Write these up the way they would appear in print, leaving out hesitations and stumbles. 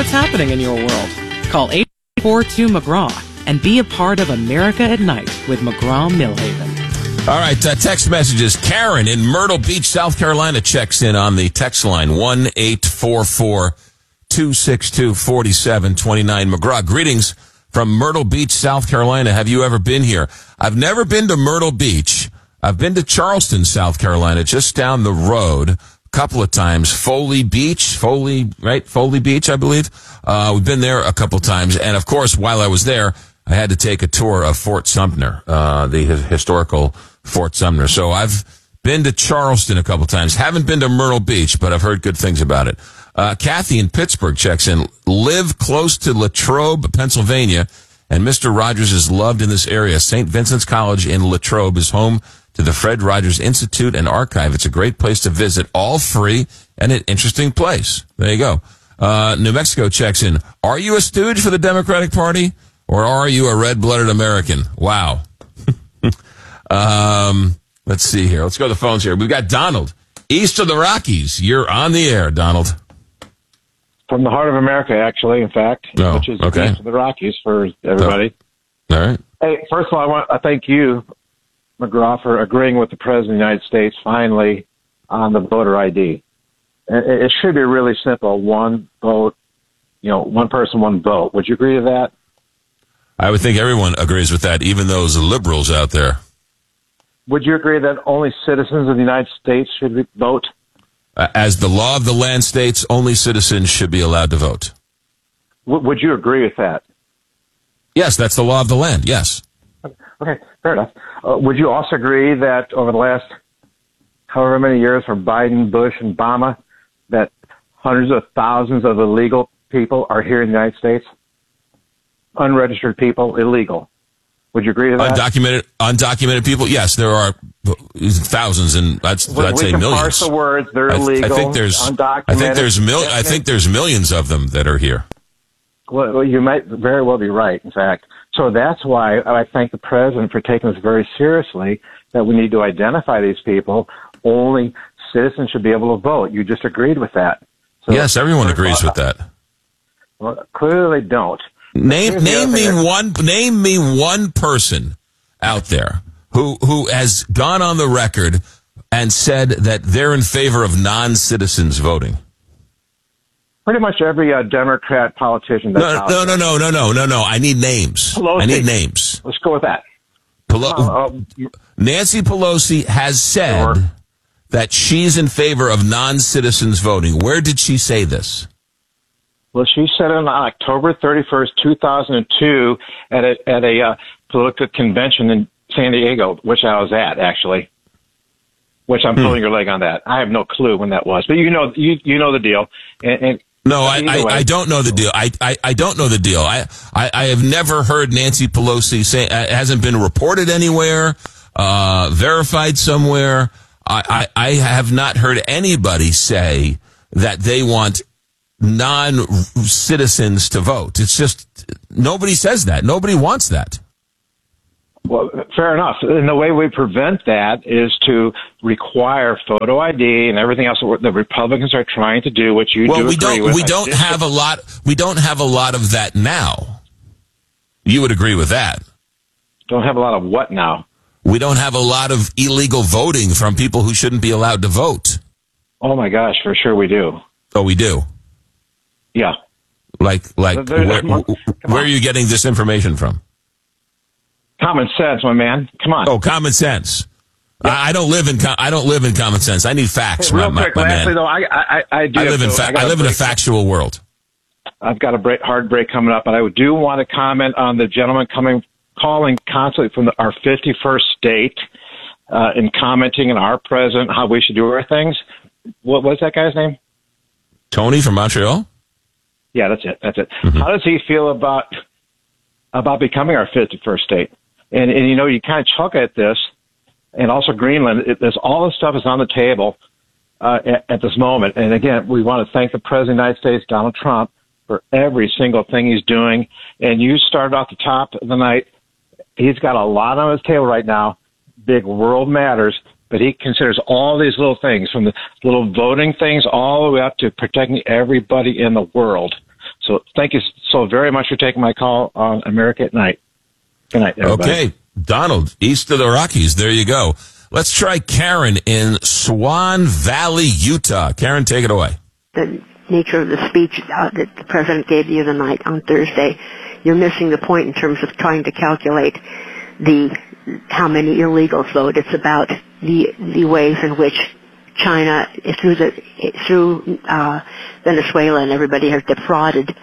what's happening in your world. Call 842-McGraw and be a part of America at Night with McGraw-Millhaven. All right, text messages. Karen in Myrtle Beach, South Carolina checks in on the text line 1-844-262-4729. McGraw, greetings from Myrtle Beach, South Carolina. Have you ever been here? I've never been to Myrtle Beach. I've been to Charleston, South Carolina, just down the road a couple of times. Foley Beach, Foley Beach, I believe. We've been there a couple of times. And, of course, while I was there, I had to take a tour of Fort Sumter, the historical Fort Sumter. So I've been to Charleston a couple of times. Haven't been to Myrtle Beach, but I've heard good things about it. Kathy in Pittsburgh checks in. Live close to Latrobe, Pennsylvania, and Mr. Rogers is loved in this area. St. Vincent's College in Latrobe is home to the Fred Rogers Institute and Archive. It's a great place to visit, all free, and an interesting place. There you go. New Mexico checks in. Are you a stooge for the Democratic Party, or are you a red-blooded American? Wow. Let's see here. Let's go to the phones here. We've got Donald, east of the Rockies. You're on the air, Donald. From the heart of America, actually, in fact, which is east of the Rockies for everybody. All right. Hey, first of all, I want to thank you, McGraw, for agreeing with the President of the United States finally on the voter ID. It should be really simple. One vote, one person, one vote. Would you agree to that? I would think everyone agrees with that, even those liberals out there. Would you agree that only citizens of the United States should vote? As the law of the land states, only citizens should be allowed to vote. Would you agree with that? Yes, that's the law of the land, yes. Okay, fair enough. Would you also agree that over the last however many years from Biden, Bush, and Obama, that hundreds of thousands of illegal people are here in the United States? Unregistered people, illegal. Would you agree to that? Undocumented people? Yes, there are thousands, and I'd say millions. Parse the words, they're illegal. I think there's millions of them that are here. Well, you might very well be right, in fact. So that's why I thank the president for taking this very seriously, that we need to identify these people. Only citizens should be able to vote. You just agreed with that. So, yes, everyone agrees with that. Well, clearly they don't. Name me one person out there who has gone on the record and said that they're in favor of non-citizens voting. Pretty much every Democrat politician. No. I need names. Pelosi. I need names. Let's go with that. Nancy Pelosi has said that she's in favor of non-citizens voting. Where did she say this? Well, she said it on October 31st, 2002, at a political convention in San Diego, which I was at, actually. Which I'm pulling your leg on that. I have no clue when that was, but you know the deal. No, I don't know the deal. I don't know the deal. I have never heard Nancy Pelosi say, it hasn't been reported anywhere, verified somewhere. I have not heard anybody say that they want non-citizens to vote. It's just, nobody says that. Nobody wants that. Well, fair enough. And the way we prevent that is to require photo ID and everything else that the Republicans are trying to do, which you do agree with. We don't have a lot of that now. You would agree with that. Don't have a lot of what now? We don't have a lot of illegal voting from people who shouldn't be allowed to vote. Oh my gosh, for sure we do. Oh, we do? Yeah. Like where are you getting this information from? Common sense, my man. Come on. Oh, common sense. Yeah. I don't live in common sense. I need facts, hey, real quick, my lastly, man. Though, I live in a factual world. I've got a hard break coming up, but I do want to comment on the gentleman calling constantly from our 51st state and commenting on our president, how we should do our things. What was that guy's name? Tony from Montreal? Yeah, that's it. Mm-hmm. How does he feel about becoming our 51st state? And you kind of chuck at this, and also Greenland. All this stuff is on the table at this moment. And again, we want to thank the President of the United States, Donald Trump, for every single thing he's doing. And you started off the top of the night. He's got a lot on his table right now, big world matters, but he considers all these little things, from the little voting things all the way up to protecting everybody in the world. So thank you so very much for taking my call on America at Night. Good night, everybody. Okay, Donald, east of the Rockies. There you go. Let's try Karen in Swan Valley, Utah. Karen, take it away. The nature of the speech that the president gave you tonight on Thursday, you're missing the point in terms of trying to calculate how many illegals vote. It's about the ways in which China, through Venezuela and everybody, has defrauded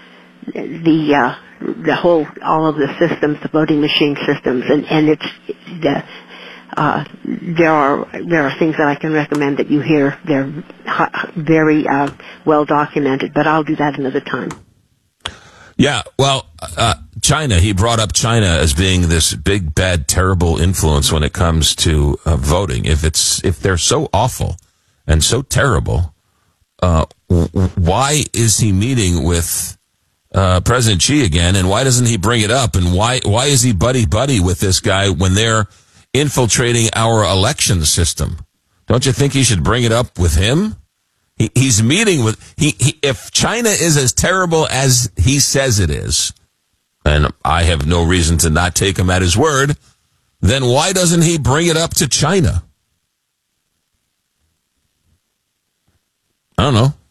all of the systems, the voting machine systems, and there are things that I can recommend that you hear. They're very well documented, but I'll do that another time. Yeah, well, China, he brought up China as being this big, bad, terrible influence when it comes to voting. If they're so awful and so terrible, why is he meeting with President Xi again, and why doesn't he bring it up? And why is he buddy with this guy when they're infiltrating our election system? Don't you think he should bring it up with him? He's meeting with if China is as terrible as he says it is, and I have no reason to not take him at his word, then why doesn't he bring it up to China? I don't know.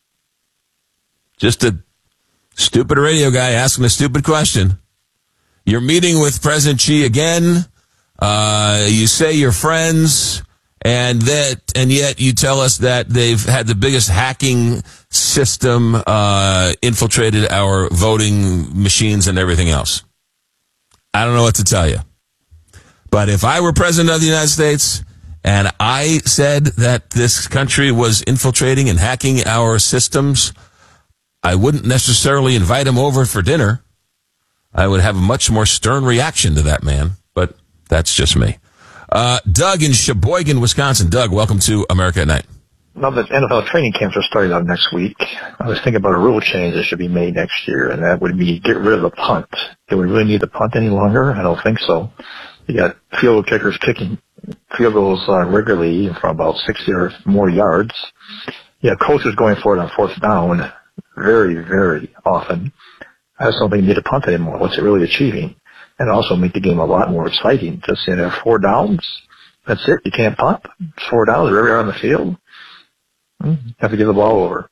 Just a stupid radio guy asking a stupid question. You're meeting with President Xi again. You say you're friends, and yet you tell us that they've had the biggest hacking system, infiltrated our voting machines and everything else. I don't know what to tell you. But if I were president of the United States and I said that this country was infiltrating and hacking our systems, I wouldn't necessarily invite him over for dinner. I would have a much more stern reaction to that man, but that's just me. Doug in Sheboygan, Wisconsin. Doug, welcome to America at Night. Now that NFL training camps are starting out next week, I was thinking about a rule change that should be made next year, and that would be get rid of the punt. Do we really need the punt any longer? I don't think so. You got field goal kickers kicking field goals regularly from about 60 or more yards. You have coaches going for it on fourth down very, very often. I just don't think you need a punt anymore. What's it really achieving? And also make the game a lot more exciting. Just, 4 downs. That's it. You can't punt. 4 downs wherever you're on the field. You have to give the ball over.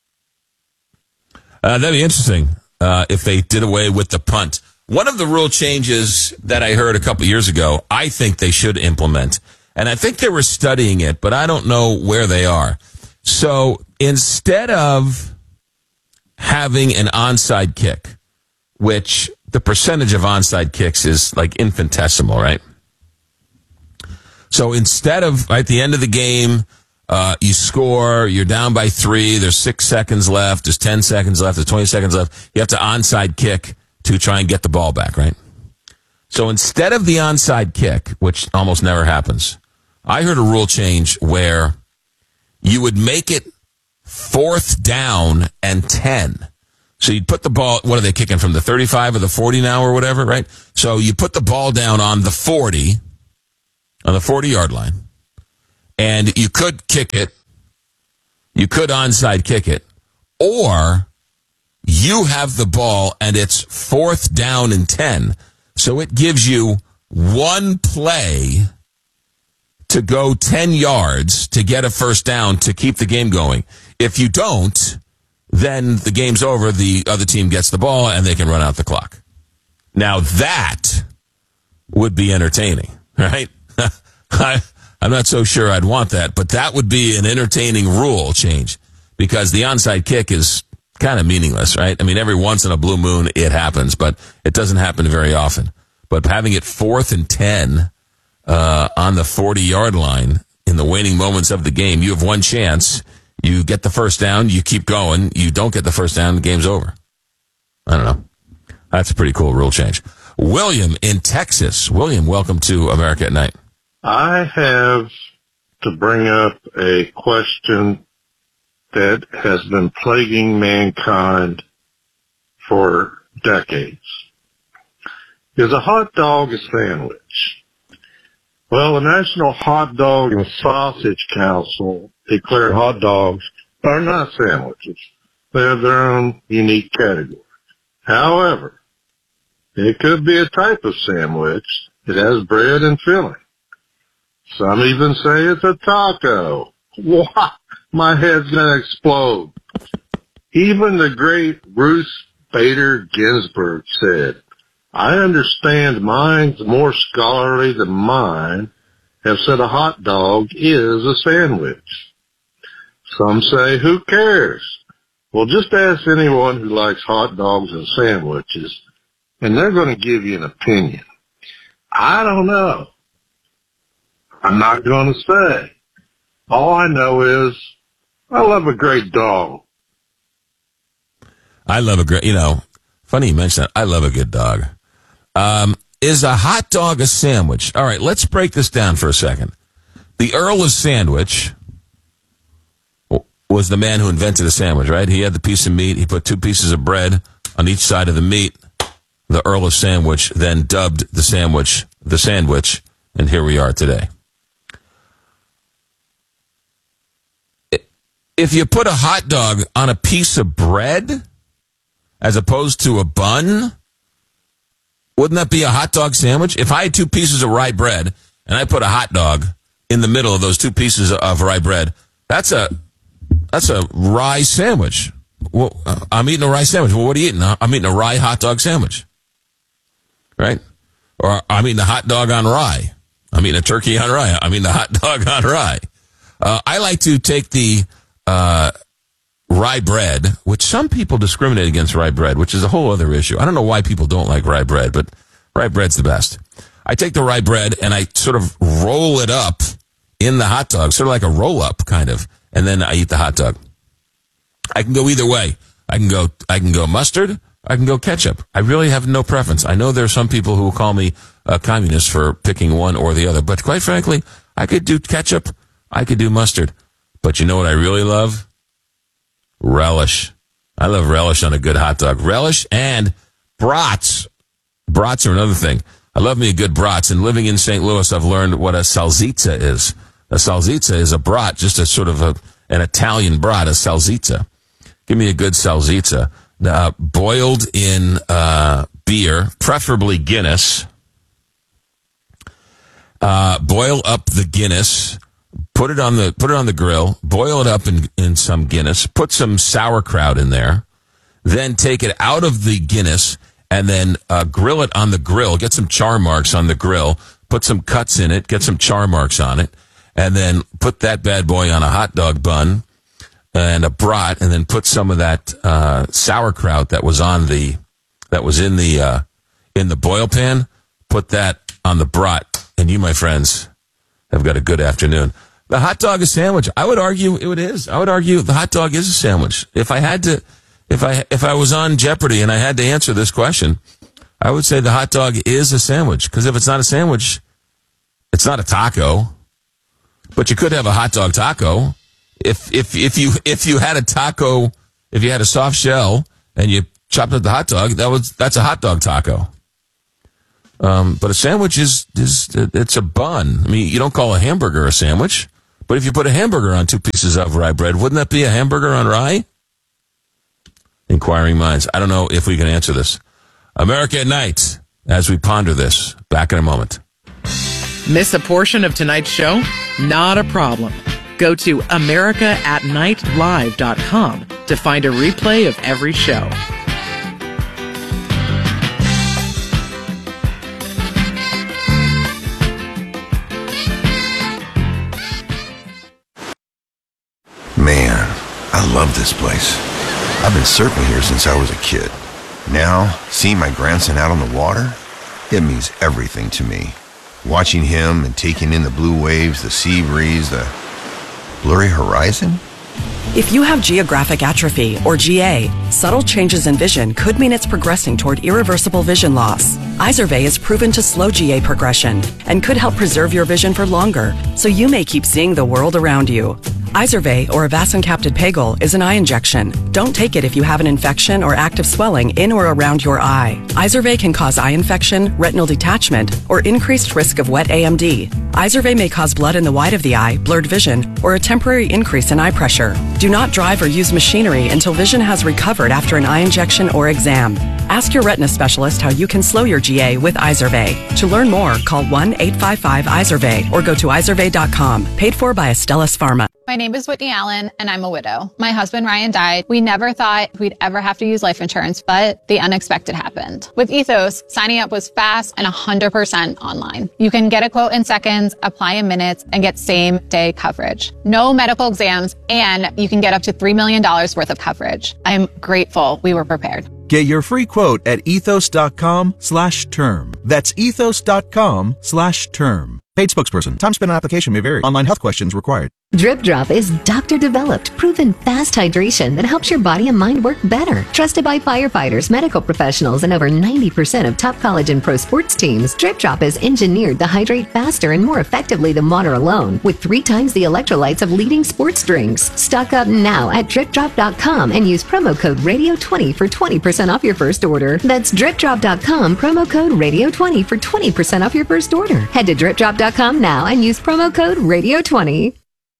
That'd be interesting if they did away with the punt. One of the rule changes that I heard a couple years ago, I think they should implement. And I think they were studying it, but I don't know where they are. So instead of having an onside kick, which the percentage of onside kicks is like infinitesimal, right? So instead of at the end of the game, you score, you're down by 3, there's 6 seconds left, there's 10 seconds left, there's 20 seconds left, you have to onside kick to try and get the ball back, right? So instead of the onside kick, which almost never happens, I heard a rule change where you would make it 4th down and 10. So you'd put the ball, what are they kicking, from the 35 or the 40 now or whatever, right? So you put the ball down on the 40-yard line, and you could kick it, you could onside kick it, or you have the ball and it's 4th down and 10. So it gives you one play to go 10 yards to get a first down to keep the game going. If you don't, then the game's over, the other team gets the ball, and they can run out the clock. Now that would be entertaining, right? I'm not so sure I'd want that, but that would be an entertaining rule change, because the onside kick is kind of meaningless, right? I mean, every once in a blue moon it happens, but it doesn't happen very often. But having it 4th and 10 on the 40-yard line in the waning moments of the game, you have one chance. You get the first down, you keep going. You don't get the first down, the game's over. I don't know. That's a pretty cool rule change. William in Texas. William, welcome to America at Night. I have to bring up a question that has been plaguing mankind for decades. Is a hot dog a sandwich? Well, the National Hot Dog and Sausage Council declared hot dogs are not sandwiches. They have their own unique category. However, it could be a type of sandwich that has bread and filling. Some even say it's a taco. Wow, my head's going to explode. Even the great Ruth Bader Ginsburg said, I understand minds more scholarly than mine have said a hot dog is a sandwich. Some say, who cares? Well, just ask anyone who likes hot dogs and sandwiches, and they're going to give you an opinion. I don't know. I'm not going to say. All I know is I love a great dog. I love a great, funny you mention that. I love a good dog. Is a hot dog a sandwich? All right, let's break this down for a second. The Earl of Sandwich was the man who invented a sandwich, right? He had the piece of meat. He put 2 pieces of bread on each side of the meat. The Earl of Sandwich then dubbed the sandwich, and here we are today. If you put a hot dog on a piece of bread as opposed to a bun, wouldn't that be a hot dog sandwich? If I had 2 pieces of rye bread and I put a hot dog in the middle of those 2 pieces of rye bread, that's a rye sandwich. Well, I'm eating a rye sandwich. Well, what are you eating? I'm eating a rye hot dog sandwich. Right? Or I'm eating a hot dog on rye. I'm eating a turkey on rye. I'm eating a hot dog on rye. I like to take the rye bread, which some people discriminate against rye bread, which is a whole other issue. I don't know why people don't like rye bread, but rye bread's the best. I take the rye bread and I sort of roll it up in the hot dog, sort of like a roll-up kind of, and then I eat the hot dog. I can go either way. I can go mustard. I can go ketchup. I really have no preference. I know there are some people who will call me a communist for picking one or the other, but quite frankly, I could do ketchup. I could do mustard. But you know what I really love? Relish. I love relish on a good hot dog. Relish and brats. Brats are another thing. I love me a good brats. And living in St. Louis, I've learned what a salsiccia is. A salsiccia is a brat, just a sort of an Italian brat, a salsiccia. Give me a good salsiccia. Boiled in beer, preferably Guinness. Boil up the Guinness. Put it on the grill, boil it up in some Guinness, put some sauerkraut in there, then take it out of the Guinness and then grill it on the grill, get some char marks on the grill, put some cuts in it, get some char marks on it, and then put that bad boy on a hot dog bun and a brat, and then put some of that sauerkraut that was in the boil pan, put that on the brat, and you, my friends, have got a good afternoon. The hot dog is a sandwich. I would argue it is. I would argue the hot dog is a sandwich. If I was on Jeopardy and I had to answer this question, I would say the hot dog is a sandwich. Because if it's not a sandwich, it's not a taco. But you could have a hot dog taco. If you had a taco, if you had a soft shell and you chopped up the hot dog, that's a hot dog taco. But a sandwich it's a bun. I mean, you don't call a hamburger a sandwich, but if you put a hamburger on 2 pieces of rye bread, wouldn't that be a hamburger on rye? Inquiring minds. I don't know if we can answer this. America at Night, as we ponder this. Back in a moment. Miss a portion of tonight's show? Not a problem. Go to AmericaAtNightLive.com to find a replay of every show. Man, I love this place. I've been surfing here since I was a kid. Now, seeing my grandson out on the water, it means everything to me. Watching him and taking in the blue waves, the sea breeze, the blurry horizon. If you have geographic atrophy, or GA, subtle changes in vision could mean it's progressing toward irreversible vision loss. Izervay is proven to slow GA progression and could help preserve your vision for longer, so you may keep seeing the world around you. Izervay, or Avacincaptad Pagel, is an eye injection. Don't take it if you have an infection or active swelling in or around your eye. Izervay can cause eye infection, retinal detachment, or increased risk of wet AMD. Izervay may cause blood in the white of the eye, blurred vision, or a temporary increase in eye pressure. Do not drive or use machinery until vision has recovered after an eye injection or exam. Ask your retina specialist how you can slow your GA with Izervay. To learn more, call 1-855-IZERVAY or go to izervay.com. Paid for by Astellas Pharma. My name is Whitney Allen, and I'm a widow. My husband, Ryan, died. We never thought we'd ever have to use life insurance, but the unexpected happened. With Ethos, signing up was fast and 100% online. You can get a quote in seconds, apply in minutes, and get same-day coverage. No medical exams, and you can get up to $3 million worth of coverage. I'm grateful we were prepared. Get your free quote at ethos.com/term. That's ethos.com/term. Paid spokesperson. Time spent on application may vary. Online health questions required. Drip Drop is doctor-developed, proven fast hydration that helps your body and mind work better. Trusted by firefighters, medical professionals, and over 90% of top college and pro sports teams, Drip Drop is engineered to hydrate faster and more effectively than water alone, with 3 times the electrolytes of leading sports drinks. Stock up now at dripdrop.com and use promo code RADIO20 for 20% off your first order. That's dripdrop.com, promo code RADIO20 for 20% off your first order. Head to dripdrop.com now and use promo code RADIO20.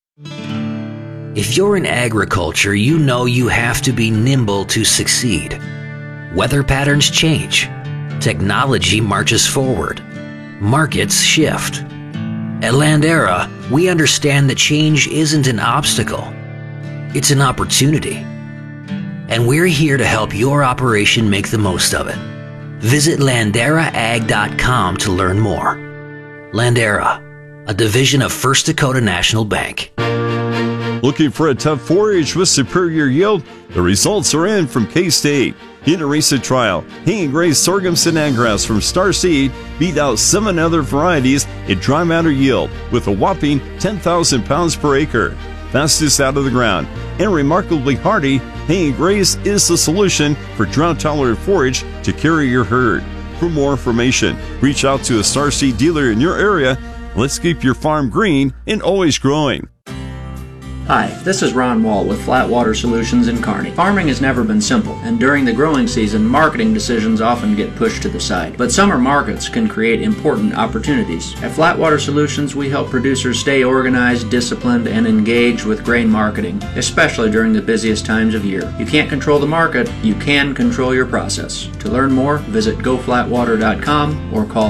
If you're in agriculture, you know you have to be nimble to succeed. Weather patterns change. Technology marches forward. Markets shift. At Landera, we understand that change isn't an obstacle. It's an opportunity. And we're here to help your operation make the most of it. Visit LanderaAg.com to learn more. Landera, a division of First Dakota National Bank. Looking for a tough forage with superior yield? The results are in from K-State. In a recent trial, Hay & Gray's sorghum Sinagras from Star Seed beat out 7 other varieties in dry matter yield with a whopping 10,000 pounds per acre. Fastest out of the ground and remarkably hardy, Hay & Gray's is the solution for drought-tolerant forage to carry your herd. For more information, reach out to a Star Seed dealer in your area. Let's keep your farm green and always growing. Hi, this is Ron Wall with Flat Water Solutions in Kearney. Farming has never been simple, and during the growing season, marketing decisions often get pushed to the side. But summer markets can create important opportunities. At Flat Water Solutions, we help producers stay organized, disciplined, and engaged with grain marketing, especially during the busiest times of year. You can't control the market, you can control your process. To learn more, visit goflatwater.com or call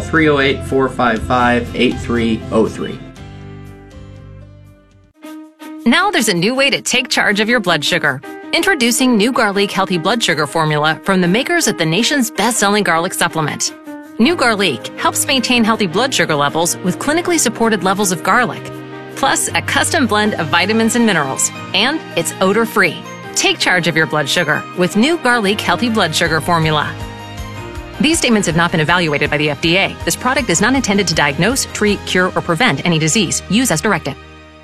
308-455-8303. Now there's a new way to take charge of your blood sugar. Introducing New Garlic Healthy Blood Sugar Formula from the makers of the nation's best-selling garlic supplement. New Garlic helps maintain healthy blood sugar levels with clinically supported levels of garlic, plus a custom blend of vitamins and minerals, and it's odor-free. Take charge of your blood sugar with New Garlic Healthy Blood Sugar Formula. These statements have not been evaluated by the FDA. This product is not intended to diagnose, treat, cure, or prevent any disease. Use as directed.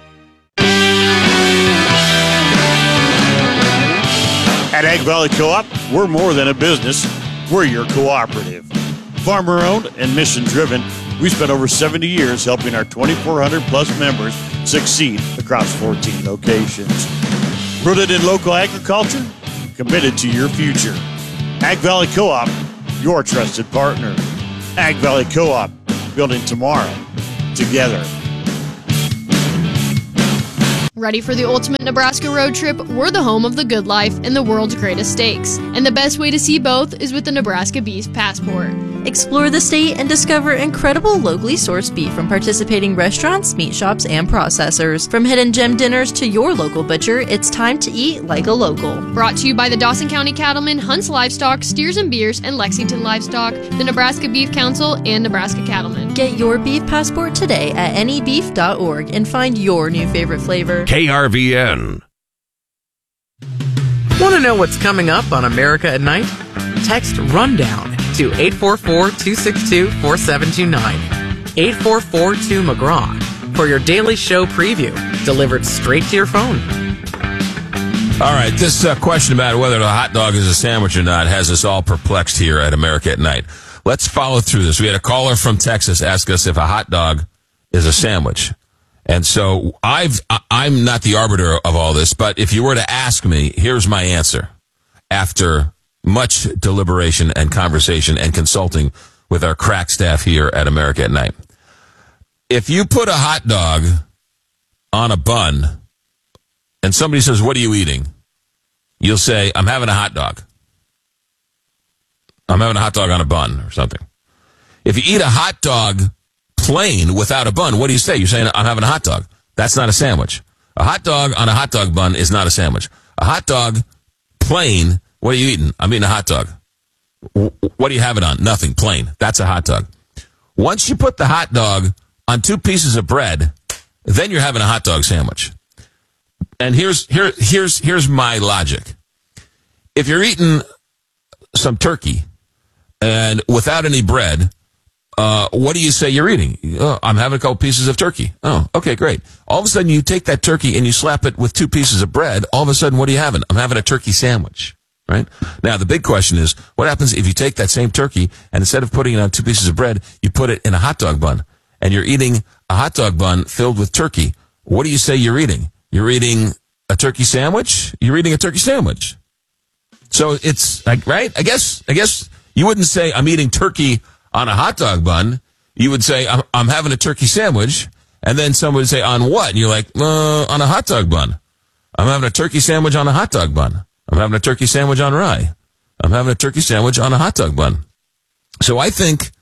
At Ag Valley Co-op, we're more than a business. We're your cooperative. Farmer-owned and mission-driven, we spent over 70 years helping our 2,400-plus members succeed across 14 locations. Rooted in local agriculture, committed to your future. Ag Valley Co-op, your trusted partner. Ag Valley Co-op, building tomorrow together. Ready for the ultimate Nebraska road trip? We're the home of the good life and the world's greatest steaks. And the best way to see both is with the Nebraska Beef Passport. Explore the state and discover incredible locally sourced beef from participating restaurants, meat shops, and processors. From hidden gem dinners to your local butcher, it's time to eat like a local. Brought to you by the Dawson County Cattlemen, Hunts Livestock, Steers and Beers, and Lexington Livestock, the Nebraska Beef Council, and Nebraska Cattlemen. Get your beef passport today at anybeef.org and find your new favorite flavor. KRVN. Want to know what's coming up on America at Night? Text RUNDOWN to 844-262-4729. 844-2McGraw for your daily show preview, delivered straight to your phone. All right, this question about whether a hot dog is a sandwich or not has us all perplexed here at America at Night. Let's follow through this. We had a caller from Texas ask us if a hot dog is a sandwich. And so I'm not the arbiter of all this, but if you were to ask me, here's my answer. After much deliberation and conversation and consulting with our crack staff here at America at Night. If you put a hot dog on a bun and somebody says, what are you eating? You'll say, I'm having a hot dog. I'm having a hot dog on a bun or something. If you eat a hot dog plain without a bun, what do you say? You're saying, I'm having a hot dog. That's not a sandwich. A hot dog on a hot dog bun is not a sandwich. A hot dog plain, what are you eating? I'm eating a hot dog. What do you have it on? Nothing. Plain. That's a hot dog. Once you put the hot dog on 2 pieces of bread, then you're having a hot dog sandwich. And here's my logic. If you're eating some turkey and without any bread, what do you say you're eating? Oh, I'm having a couple pieces of turkey. Oh, okay, great. All of a sudden you take that turkey and you slap it with 2 pieces of bread. All of a sudden, what are you having? I'm having a turkey sandwich. Right? Now, the big question is, what happens if you take that same turkey and instead of putting it on 2 pieces of bread, you put it in a hot dog bun and you're eating a hot dog bun filled with turkey? What do you say you're eating? You're eating a turkey sandwich? You're eating a turkey sandwich. So it's like, right? I guess you wouldn't say I'm eating turkey on a hot dog bun. You would say I'm having a turkey sandwich. And then someone would say, on what? And you're like, on a hot dog bun. I'm having a turkey sandwich on a hot dog bun. I'm having a turkey sandwich on rye. I'm having a turkey sandwich on a hot dog bun. So I think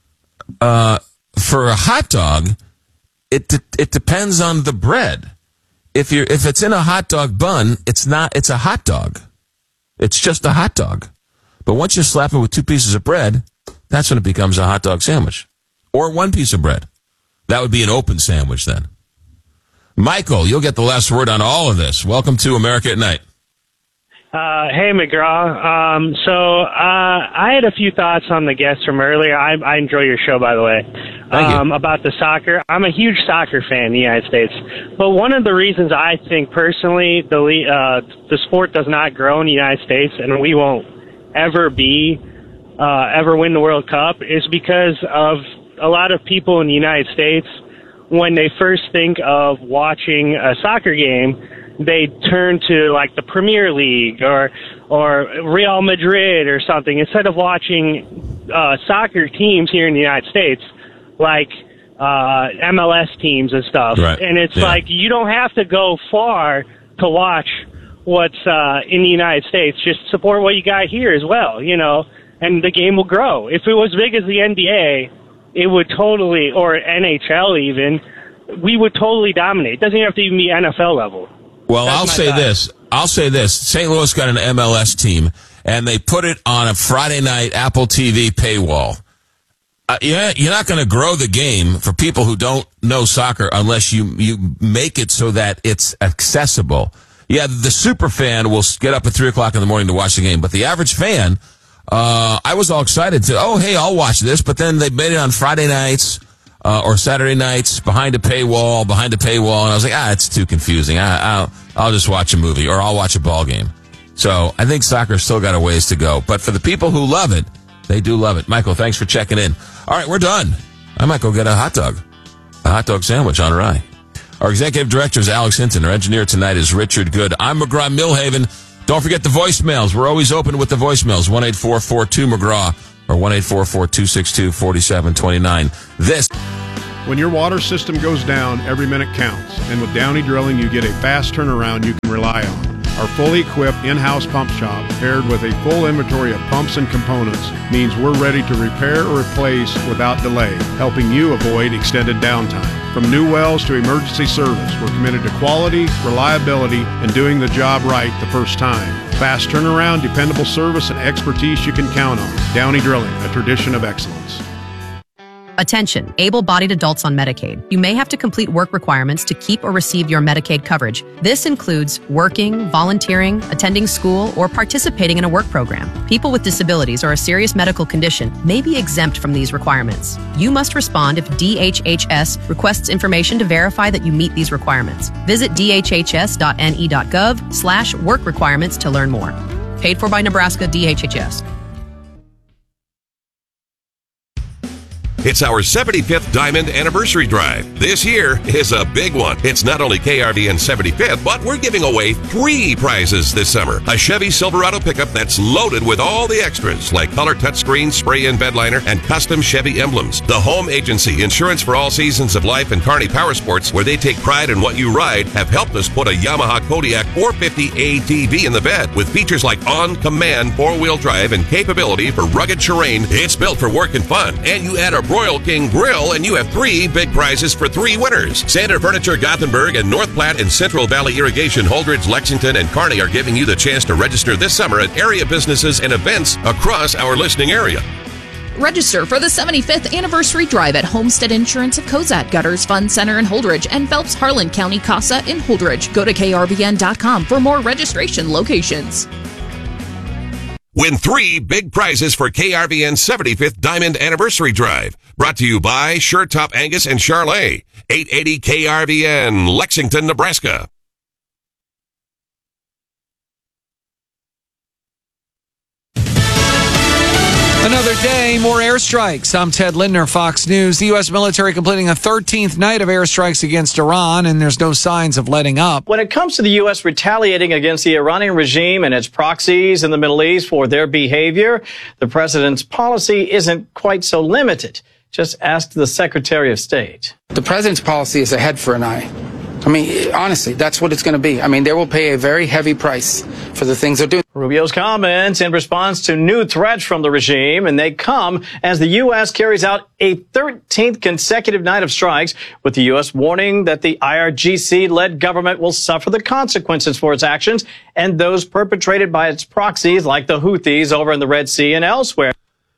for a hot dog, it depends on the bread. If it's in a hot dog bun, it's a hot dog. It's just a hot dog. But once you slap it with 2 pieces of bread, that's when it becomes a hot dog sandwich. Or 1 piece of bread. That would be an open sandwich then. Michael, you'll get the last word on all of this. Welcome to America at Night. Hey, McGraw. So I had a few thoughts on the guests from earlier. I enjoy your show, by the way, about the soccer. I'm a huge soccer fan in the United States. But one of the reasons I think personally the sport does not grow in the United States and we won't ever win the World Cup is because of a lot of people in the United States, when they first think of watching a soccer game, they turn to like the Premier League or Real Madrid or something instead of watching soccer teams here in the United States, like MLS teams and stuff. Right. And it's like you don't have to go far to watch what's in the United States. Just support what you got here as well, and the game will grow. If it was big as the NBA, it would totally, or NHL even, we would totally dominate. It doesn't have to even be NFL level. Well, I'll say this. St. Louis got an MLS team, and they put it on a Friday night Apple TV paywall. You're not going to grow the game for people who don't know soccer unless you make it so that it's accessible. Yeah, the super fan will get up at 3 o'clock in the morning to watch the game, but the average fan, I was all excited hey, I'll watch this, but then they made it on Friday nights or Saturday nights behind a paywall, and I was like, it's too confusing. I'll just watch a movie, or I'll watch a ball game. So I think soccer's still got a ways to go. But for the people who love it, they do love it. Michael, thanks for checking in. All right, we're done. I might go get a hot dog sandwich on rye. Our executive director is Alex Hinton. Our engineer tonight is Richard Good. I'm McGraw Millhaven. Don't forget the voicemails. We're always open with the voicemails. 1-844-2-McGraw or 1-844-262-4729. This. When your water system goes down, every minute counts. And with Downey Drilling, you get a fast turnaround you can rely on. Our fully equipped in-house pump shop, paired with a full inventory of pumps and components, means we're ready to repair or replace without delay, helping you avoid extended downtime. From new wells to emergency service, we're committed to quality, reliability, and doing the job right the first time. Fast turnaround, dependable service, and expertise you can count on. Downey Drilling, a tradition of excellence. Attention, able-bodied adults on Medicaid. You may have to complete work requirements to keep or receive your Medicaid coverage. This includes working, volunteering, attending school, or participating in a work program. People with disabilities or a serious medical condition may be exempt from these requirements. You must respond if DHHS requests information to verify that you meet these requirements. Visit dhhs.ne.gov/work requirements to learn more. Paid for by Nebraska DHHS. It's our 75th Diamond Anniversary Drive. This year is a big one. It's not only KRVN 75th, but we're giving away 3 prizes this summer. A Chevy Silverado pickup that's loaded with all the extras, like color touchscreen, spray-in bed liner, and custom Chevy emblems. The Home Agency, insurance for all seasons of life, and Kearney Power Sports, where they take pride in what you ride, have helped us put a Yamaha Kodiak 450 ATV in the bed with features like on-command 4-wheel drive and capability for rugged terrain. It's built for work and fun. And you add a Royal King grill and you have 3 big prizes for 3 winners. Sander Furniture, Gothenburg, and North Platte and Central Valley Irrigation, Holdridge, Lexington, and Kearney are giving you the chance to register this summer at area businesses and events across our listening area. Register for the 75th Anniversary Drive at Homestead Insurance of Cozad, Gutters Fund Center in Holdridge, and Phelps Harlan County CASA in Holdridge. Go to krvn.com for more registration locations. Win 3 big prizes for KRVN 75th Diamond Anniversary Drive. Brought to you by Sure Top Angus and Charlet. 880 KRVN, Lexington, Nebraska. Another day, more airstrikes. I'm Ted Lindner, Fox News. The U.S. military completing a 13th night of airstrikes against Iran, and there's no signs of letting up. When it comes to the U.S. retaliating against the Iranian regime and its proxies in the Middle East for their behavior, the president's policy isn't quite so limited. Just ask the Secretary of State. The president's policy is a head for an eye. I mean, honestly, that's what it's going to be. I mean, they will pay a very heavy price for the things they're doing. Rubio's comments in response to new threats from the regime, and they come as the U.S. carries out a 13th consecutive night of strikes, with the U.S. warning that the IRGC-led government will suffer the consequences for its actions and those perpetrated by its proxies like the Houthis over in the Red Sea and elsewhere.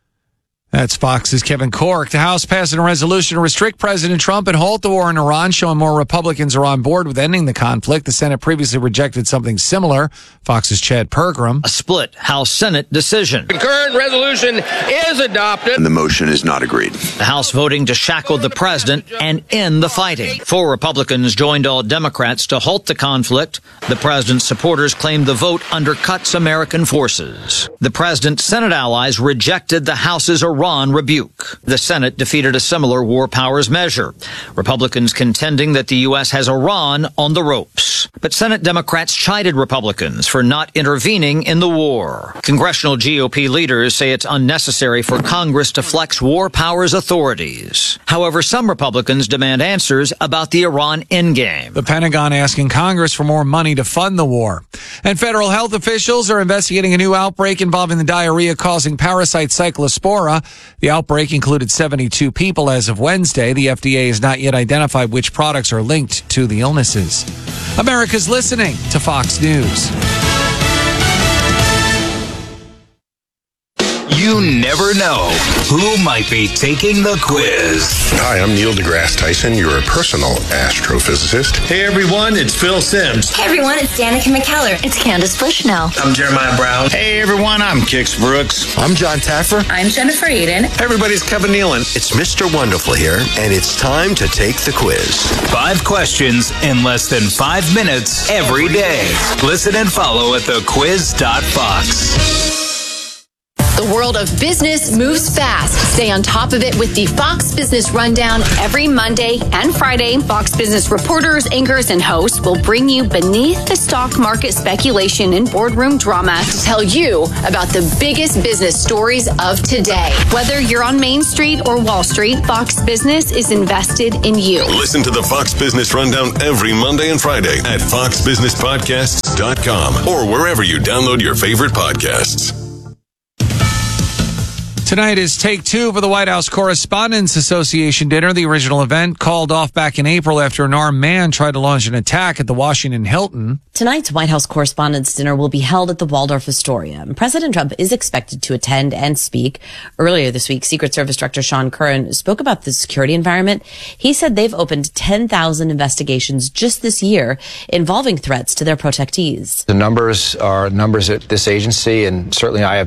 That's Fox's Kevin Corke. The House passing a resolution to restrict President Trump and halt the war in Iran, showing more Republicans are on board with ending the conflict. The Senate previously rejected something similar. Fox's Chad Pergram. A split House-Senate decision. The current resolution is adopted. And the motion is not agreed. The House voting to shackle the president and end the fighting. 4 Republicans joined all Democrats to halt the conflict. The president's supporters claimed the vote undercuts American forces. The president's Senate allies rejected the House's Iran rebuke. The Senate defeated a similar war powers measure. Republicans contending that the U.S. has Iran on the ropes. But Senate Democrats chided Republicans for not intervening in the war. Congressional GOP leaders say it's unnecessary for Congress to flex war powers authorities. However, some Republicans demand answers about the Iran endgame. The Pentagon asking Congress for more money to fund the war. And federal health officials are investigating a new outbreak involving the diarrhea-causing parasite Cyclospora. The outbreak included 72 people as of Wednesday. The FDA has not yet identified which products are linked to the illnesses. America's listening to Fox News. You never know who might be taking the quiz. Hi, I'm Neil deGrasse Tyson, your personal astrophysicist. Hey everyone, it's Phil Sims. Hey everyone, it's Danica McKellar. It's Candace Bushnell. I'm Jeremiah Brown. Hey everyone, I'm Kix Brooks. I'm John Taffer. I'm Jennifer Aiden. Hey everybody, it's Kevin Nealon. It's Mr. Wonderful here, and it's time to take the quiz. 5 questions in less than 5 minutes every day. Listen and follow at thequiz.fox. The world of business moves fast. Stay on top of it with the Fox Business Rundown every Monday and Friday. Fox Business reporters, anchors, and hosts will bring you beneath the stock market speculation and boardroom drama to tell you about the biggest business stories of today. Whether you're on Main Street or Wall Street, Fox Business is invested in you. Listen to the Fox Business Rundown every Monday and Friday at foxbusinesspodcasts.com or wherever you download your favorite podcasts. Tonight is take 2 for the White House Correspondents Association dinner. The original event called off back in April after an armed man tried to launch an attack at the Washington Hilton. Tonight's White House Correspondents' Dinner will be held at the Waldorf Astoria. President Trump is expected to attend and speak. Earlier this week, Secret Service Director Sean Curran spoke about the security environment. He said they've opened 10,000 investigations just this year involving threats to their protectees. The numbers are numbers at this agency, and certainly I have